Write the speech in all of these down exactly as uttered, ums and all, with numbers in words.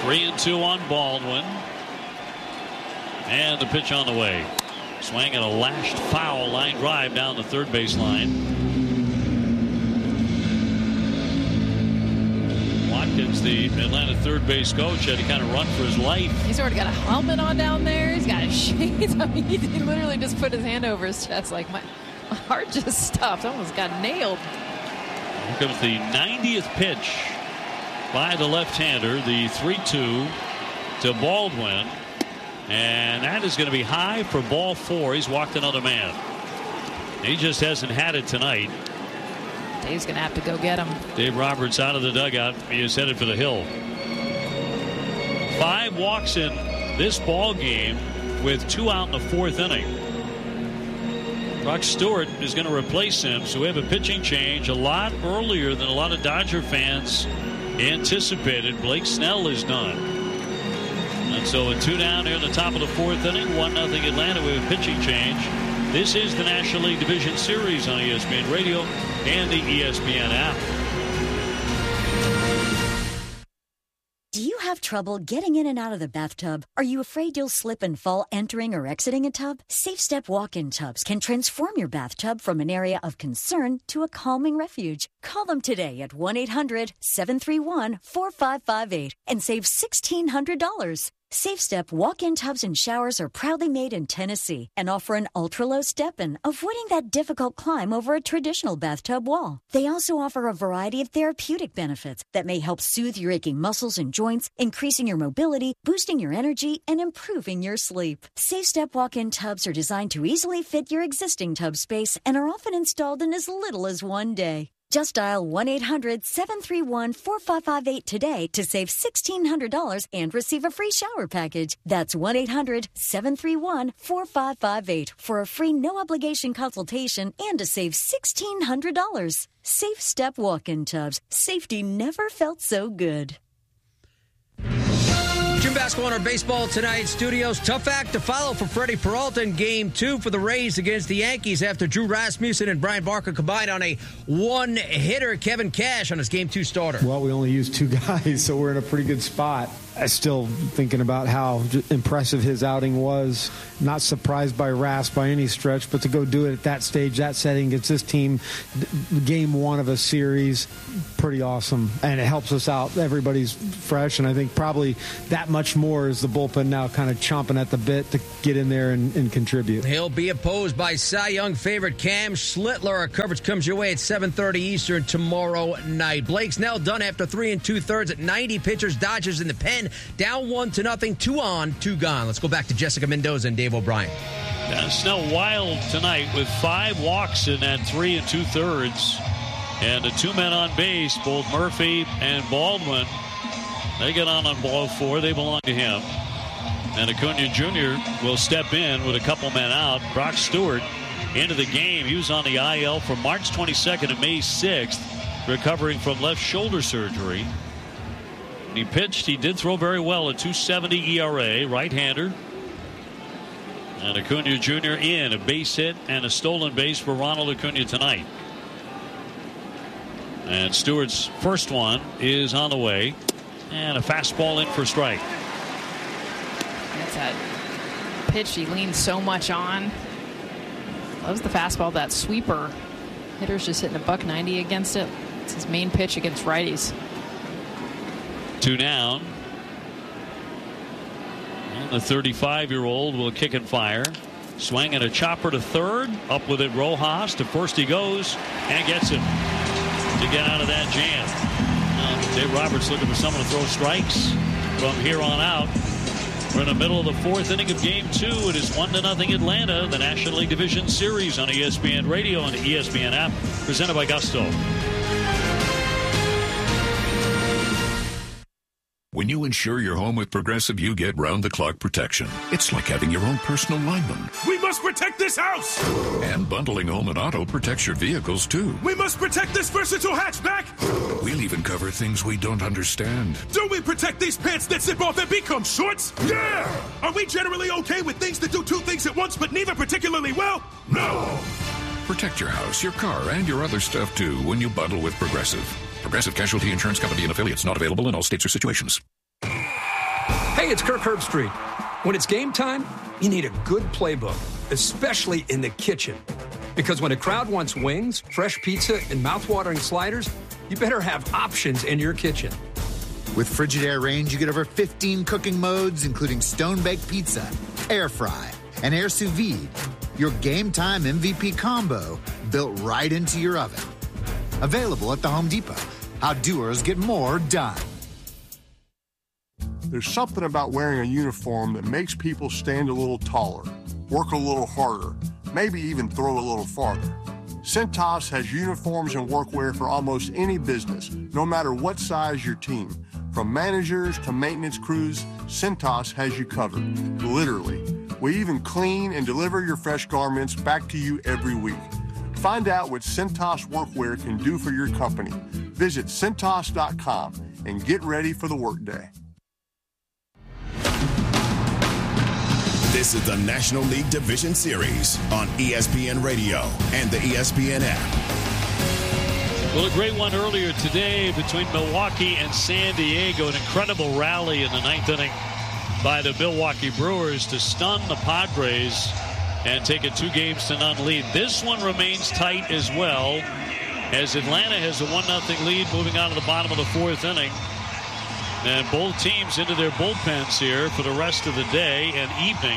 Three and two on Baldwin. And the pitch on the way. Swing and a lashed foul line drive down the third base line. Watkins, the Atlanta third base coach, had to kind of run for his life. He's already got a helmet on down there. He's got his shades. I mean, he literally just put his hand over his chest like, my, my heart just stopped. I almost got nailed. Here comes the ninetieth pitch by the left-hander, the three two to Baldwin. And that is going to be high for ball four. He's walked another man. He just hasn't had it tonight. Dave's going to have to go get him. Dave Roberts out of the dugout. He is headed for the hill. Five walks in this ball game with two out in the fourth inning. Brock Stewart is going to replace him, so we have a pitching change a lot earlier than a lot of Dodger fans anticipated. Blake Snell is done. And so a two down here in the top of the fourth inning, one nothing Atlanta with a pitching change. This is the National League Division Series on E S P N Radio and the E S P N app. Do you have trouble getting in and out of the bathtub? Are you afraid you'll slip and fall entering or exiting a tub? Safe Step walk-in tubs can transform your bathtub from an area of concern to a calming refuge. Call them today at one eight hundred seven three one four five five eight and save sixteen hundred dollars. Safe Step walk-in tubs and showers are proudly made in Tennessee and offer an ultra-low step-in, avoiding that difficult climb over a traditional bathtub wall. They also offer a variety of therapeutic benefits that may help soothe your aching muscles and joints, increasing your mobility, boosting your energy, and improving your sleep. Safe Step walk-in tubs are designed to easily fit your existing tub space and are often installed in as little as one day. Just dial one eight hundred seven three one four five five eight today to save sixteen hundred dollars and receive a free shower package. That's one eight hundred seven three one four five five eight for a free no-obligation consultation and to save sixteen hundred dollars. Safe Step walk-in tubs. Safety never felt so good. Jim Basketball on our baseball tonight studios. Tough act to follow for Freddie Peralta in game two for the Rays against the Yankees after Drew Rasmussen and Brian Barker combined on a one-hitter. Kevin Cash on his game two starter. Well, we only used two guys, so we're in a pretty good spot. I'm still thinking about how impressive his outing was. Not surprised by Ras by any stretch, but to go do it at that stage, that setting against this team, game one of a series, pretty awesome. And it helps us out. Everybody's fresh, and I think probably that much more is the bullpen now kind of chomping at the bit to get in there and, and contribute. He'll be opposed by Cy Young favorite Cam Schlittler. Our coverage comes your way at seven thirty Eastern tomorrow night. Blake Snell done after three and two-thirds at ninety pitchers. Dodgers in the pen. Down one to nothing, two on, two gone. Let's go back to Jessica Mendoza and Dave O'Brien. Yeah, Snell wild tonight with five walks in that three and two thirds. And the two men on base, both Murphy and Baldwin, they get on on ball four. They belong to him. And Acuna Junior will step in with a couple men out. Brock Stewart into the game. He was on the I L from March twenty-second to May sixth, recovering from left shoulder surgery. He pitched. He did throw very well, a two seventy E R A, right-hander. And Acuna Junior in, a base hit and a stolen base for Ronald Acuna tonight. And Stewart's first one is on the way. And a fastball in for strike. That's that pitch he leans so much on. Loves the fastball, that sweeper. Hitter's just hitting a buck ninety against it. It's his main pitch against righties. Two down. And the thirty-five-year-old will kick and fire. Swing and a chopper to third. Up with it, Rojas. To first he goes and gets it to get out of that jam. Now, Dave Roberts looking for someone to throw strikes from here on out. We're in the middle of the fourth inning of game two. It is one to nothing Atlanta, the National League Division Series on E S P N Radio and the E S P N app, presented by Gusto. When you insure your home with Progressive, you get round-the-clock protection. It's like having your own personal lineman. We must protect this house! And bundling home and auto protects your vehicles, too. We must protect this versatile hatchback! We'll even cover things we don't understand. Do we protect these pants that zip off and become shorts? Yeah! Are we generally okay with things that do two things at once, but neither particularly well? No! Protect your house, your car, and your other stuff, too, when you bundle with Progressive. Progressive Casualty Insurance Company and affiliates, not available in all states or situations. Hey, it's Kirk Herbstreit. When it's game time, you need a good playbook, especially in the kitchen. Because when a crowd wants wings, fresh pizza, and mouthwatering sliders, you better have options in your kitchen. With Frigidaire Range, you get over fifteen cooking modes, including stone-baked pizza, air fry, and air sous vide. Your game time M V P combo built right into your oven. Available at the Home Depot. How doers get more done. There's something about wearing a uniform that makes people stand a little taller, work a little harder, maybe even throw a little farther. Cintas has uniforms and workwear for almost any business, no matter what size your team. From managers to maintenance crews, Cintas has you covered, literally. We even clean and deliver your fresh garments back to you every week. Find out what Cintas workwear can do for your company. Visit Cintas dot com and get ready for the workday. This is the National League Division Series on E S P N Radio and the E S P N app. Well, a great one earlier today between Milwaukee and San Diego. An incredible rally in the ninth inning by the Milwaukee Brewers to stun the Padres and take a two games to none lead. This one remains tight as well, as Atlanta has a one nothing lead moving out of the bottom of the fourth inning. And both teams into their bullpens here for the rest of the day and evening.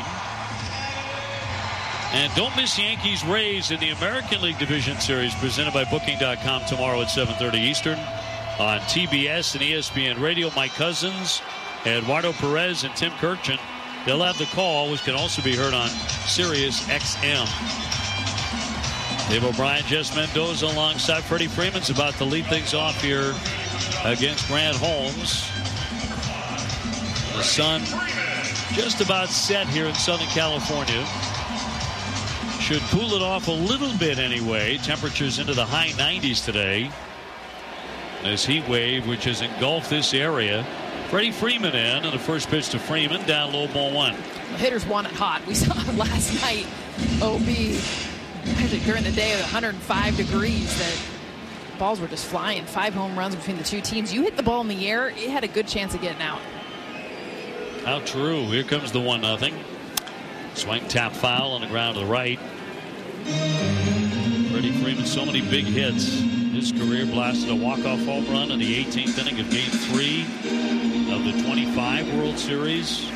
And don't miss Yankees-Rays in the American League Division Series presented by Booking dot com tomorrow at seven thirty Eastern on T B S and E S P N Radio. Mike Cousins, Eduardo Perez, and Tim Kirchin. They'll have the call, which can also be heard on Sirius X M. Dave O'Brien, Jess Mendoza alongside Freddie Freeman's about to lead things off here against Grant Holmes. The sun just about set here in Southern California. Should cool it off a little bit anyway. Temperatures into the high nineties today. This heat wave, which has engulfed this area. Freddie Freeman in, and the first pitch to Freeman, down low, ball one. The hitters want it hot. We saw it last night. O B, actually during the day of one hundred five degrees, that balls were just flying. Five home runs between the two teams. You hit the ball in the air, it had a good chance of getting out. How true. Here comes the one nothing. Swing, tap, foul on the ground to the right. Freddie Freeman, so many big hits. His career blasted a walk-off home run in the eighteenth inning of Game three of the twenty-five World Series.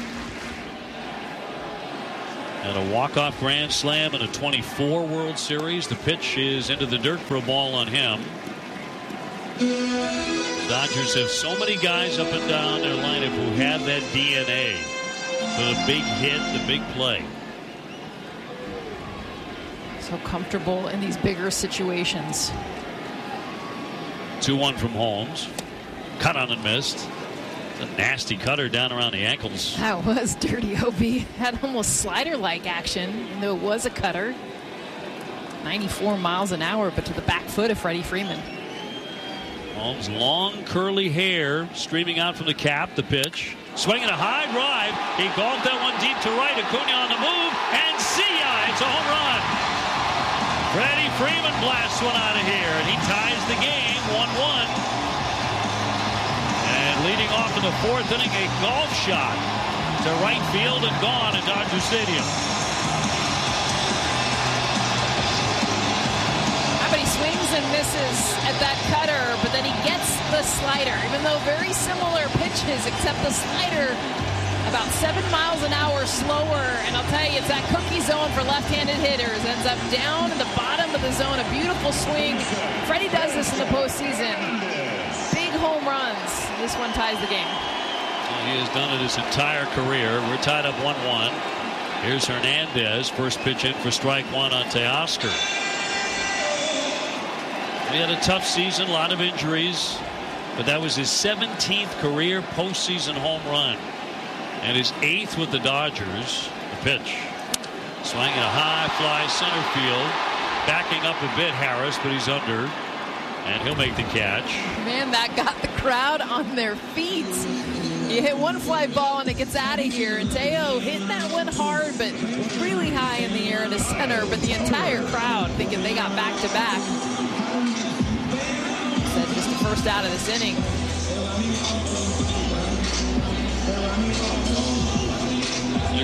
And a walk-off grand slam in a twenty-four World Series. The pitch is into the dirt for a ball on him. The Dodgers have so many guys up and down their lineup who have that D N A for the big hit, the big play. So comfortable in these bigger situations. two one from Holmes. Cut on and missed. A nasty cutter down around the ankles. That was dirty. O B had almost slider-like action, even though it was a cutter. ninety-four miles an hour, but to the back foot of Freddie Freeman. Holmes' long curly hair streaming out from the cap. The pitch. Swinging a high drive. He golfed that one deep to right. Acuna on the move. And see ya. It's a home run. Freddie Freeman blasts one out of here. And he ties the game one one. And leading off in the fourth inning, a golf shot to right field and gone at Dodger Stadium. But he swings and misses at that cutter, but then he gets the slider, even though very similar pitches, except the slider about seven miles an hour slower. And I'll tell you, it's that cookie zone for left-handed hitters. Ends up down in the bottom of the zone. A beautiful swing. Freddie does this in the postseason. Big home runs. This one ties the game. Well, he has done it his entire career. We're tied up one one. Here's Hernandez. First pitch in for strike one on Teoscar. He had a tough season, a lot of injuries, but that was his seventeenth career postseason home run and his eighth with the Dodgers. The pitch. Swinging a high fly center field. Backing up a bit, Harris, but he's under. And he'll make the catch. Man, that got the crowd on their feet. You hit one fly ball and it gets out of here. And Teo hitting that one hard, but really high in the air in the center. But the entire crowd thinking they got back to back. Said just the first out of this inning.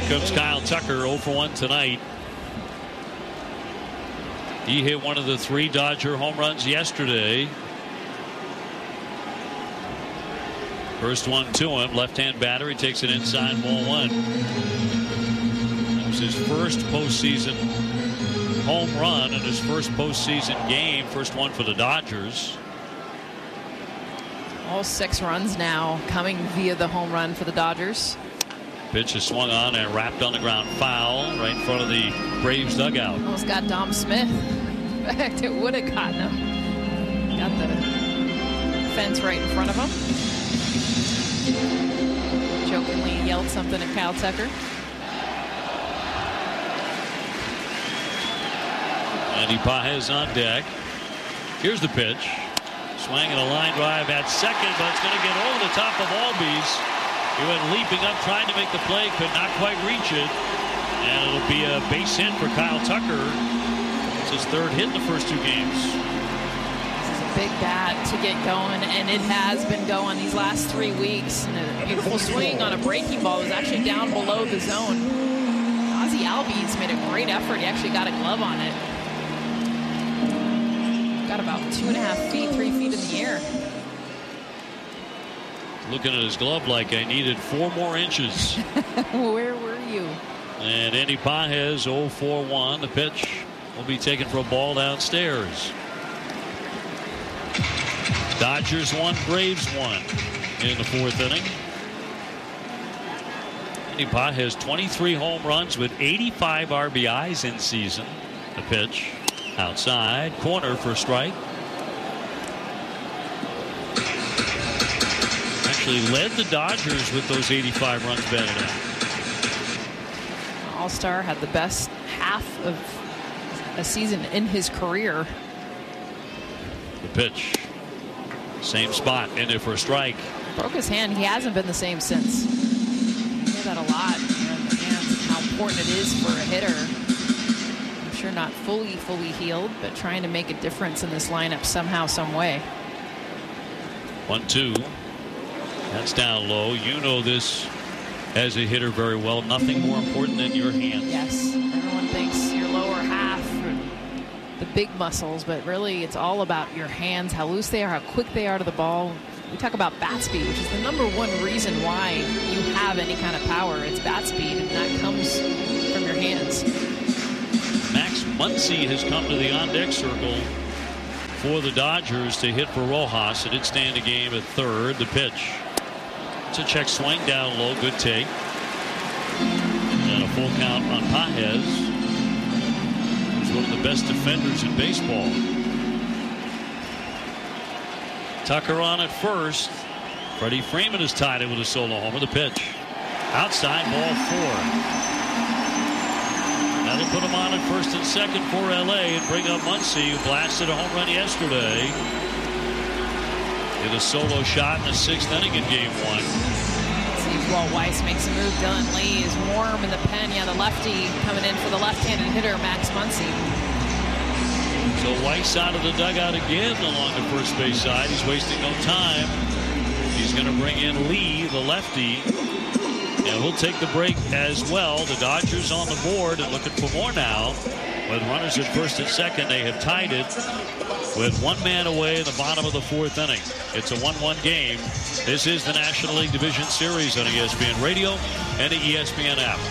comes Kyle Tucker, oh for one tonight. He hit one of the three Dodger home runs yesterday. First one to him, left-hand batter. He takes it inside, ball one. That was his first postseason home run in his first postseason game. First one for the Dodgers. All six runs now coming via the home run for the Dodgers. Pitch is swung on and wrapped on the ground, foul right in front of the Braves dugout. Almost got Dom Smith. In fact, it would have gotten him. Got the fence right in front of him. Jokingly yelled something at Kyle Tucker. Andy Pages on deck. Here's the pitch. Swing and a line drive at second, but it's going to get over the top of Albies. He went leaping up, trying to make the play, could not quite reach it. And it'll be a base hit for Kyle Tucker. It's his third hit in the first two games. This is a big bat to get going, and it has been going these last three weeks. And a beautiful swing on a breaking ball. It was actually down below the zone. Ozzie Albies made a great effort. He actually got a glove on it. Got about two and a half feet, three feet in the air. Looking at his glove like I needed four more inches. Where were you? And Andy Pages, oh for one. The pitch will be taken for a ball downstairs. Dodgers won, Braves won in the fourth inning. Andy Pages, twenty-three home runs with eighty-five R B Is in season. The pitch outside, corner for a strike. Actually led the Dodgers with those eighty-five runs batted in. All-Star had the best half of a season in his career. The pitch. Same spot, in there for a strike. Broke his hand. He hasn't been the same since. You hear that a lot. You know, in the hands, how important it is for a hitter. I'm sure not fully, fully healed, but trying to make a difference in this lineup somehow, some way. One, two. That's down low. You know this as a hitter very well. Nothing more important than your hands. Yes. Everyone thinks your lower half, the big muscles, but really it's all about your hands, how loose they are, how quick they are to the ball. We talk about bat speed, which is the number one reason why you have any kind of power. It's bat speed, and that comes from your hands. Max Muncy has come to the on-deck circle for the Dodgers to hit for Rojas. It did stand a game at third. The pitch. It's a check swing down low. Good take. And a full count on Pages. He's one of the best defenders in baseball. Tucker on at first. Freddie Freeman has tied it with a solo homer. The pitch. Outside, ball four. That'll put him on at first and second for L A and bring up Muncy, who blasted a home run yesterday. Did a solo shot in the sixth inning in game one. See Walt Weiss makes a move. Dylan Lee is warm in the pen. Yeah, the lefty coming in for the left-handed hitter, Max Muncy. So Weiss out of the dugout again along the first base side. He's wasting no time. He's going to bring in Lee, the lefty. And we'll take the break as well. The Dodgers on the board and looking for more now. With runners at first and second, they have tied it with one man away in the bottom of the fourth inning. It's a one one game. This is the National League Division Series on E S P N Radio and the E S P N app.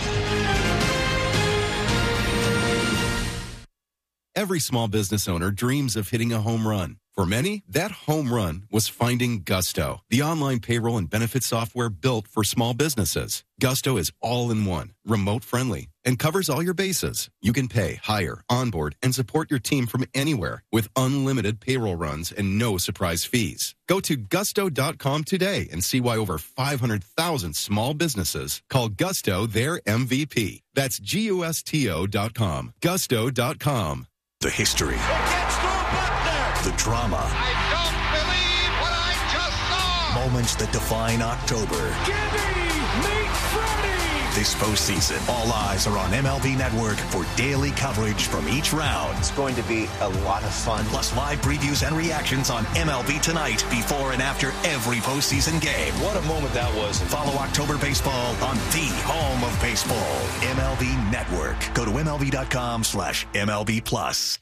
Every small business owner dreams of hitting a home run. For many, that home run was finding Gusto, the online payroll and benefit software built for small businesses. Gusto is all-in-one, remote-friendly, and covers all your bases. You can pay, hire, onboard, and support your team from anywhere with unlimited payroll runs and no surprise fees. Go to gusto dot com today and see why over five hundred thousand small businesses call Gusto their M V P. That's G U S T O dot com. Gusto dot com. The history. The drama. I don't believe what I just saw. moments that define October. This postseason, all eyes are on M L B Network for daily coverage from each round. It's going to be a lot of fun. Plus live previews and reactions on M L B Tonight before and after every postseason game. What a moment that was. Follow October baseball on the home of baseball, M L B Network. Go to M L B dot com slash M L B plus.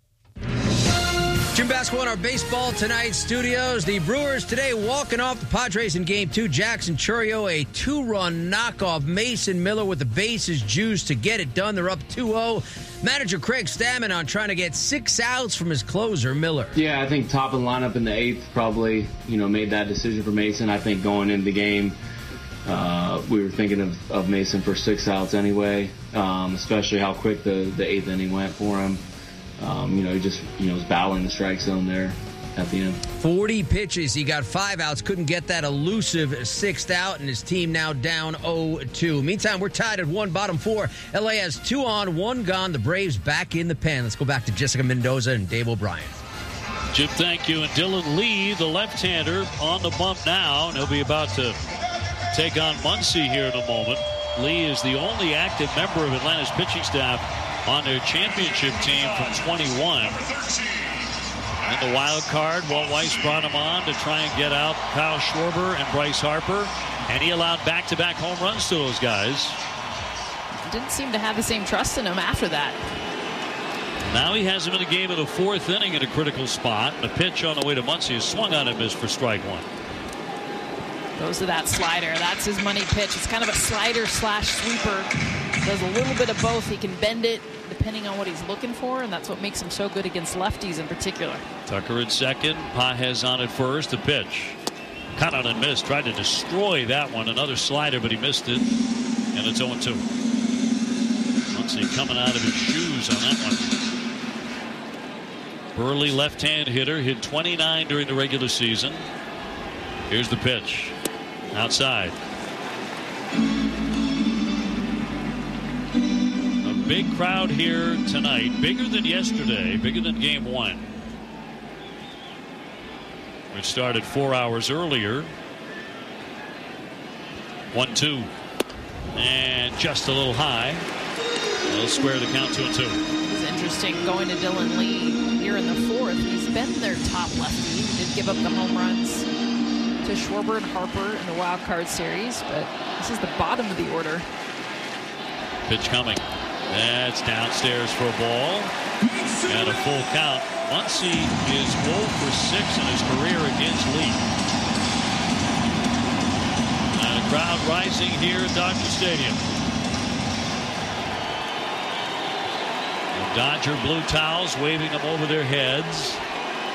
Jim Basketball in our Baseball Tonight studios. The Brewers today walking off the Padres in Game two. Jackson Chourio, a two-run knockoff. Mason Miller with the bases juiced to get it done. They're up two oh. Manager Craig Stammen on trying to get six outs from his closer, Miller. Yeah, I think top of the lineup in the eighth probably, you know, made that decision for Mason. I think going into the game, uh, we were thinking of, of Mason for six outs anyway, um, especially how quick the, the eighth inning went for him. Um, you know, he just, you know, was battling the strike zone there at the end. forty pitches. He got five outs. Couldn't get that elusive sixth out, and his team now down oh two. Meantime, we're tied at one, bottom four. L A has two on, one gone. The Braves back in the pen. Let's go back to Jessica Mendoza and Dave O'Brien. Jim, thank you. And Dylan Lee, the left-hander, on the bump now. And he'll be about to take on Muncy here in a moment. Lee is the only active member of Atlanta's pitching staff on their championship team from twenty-one. In the wild card, Walt Weiss brought him on to try and get out Kyle Schwarber and Bryce Harper, and he allowed back-to-back home runs to those guys. Didn't seem to have the same trust in him after that. Now he has him in the game in the fourth inning in a critical spot. The pitch on the way to Muncy is swung on and missed for strike one. Goes to that slider. That's his money pitch. It's kind of a slider slash sweeper. Does a little bit of both. He can bend it depending on what he's looking for, and that's what makes him so good against lefties in particular. Tucker at second. Pages on at first. The pitch. Caught on and missed. Tried to destroy that one. Another slider, but he missed it. And it's oh two. Muncy coming out of his shoes on that one. Burley left-hand hitter. Hit twenty-nine during the regular season. Here's the pitch. Outside. A big crowd here tonight. Bigger than yesterday. Bigger than game one, which started four hours earlier. One two. And just a little high. They'll square the count two and two. It's interesting going to Dylan Lee here in the fourth. He's been their top lefty. He did give up the home runs to Schwarber and Harper in the wild card series, but this is the bottom of the order. Pitch coming. That's downstairs for a ball. And a full count. Muncy is oh for six in his career against Lee. And a crowd rising here at Dodger Stadium. The Dodger blue towels waving them over their heads.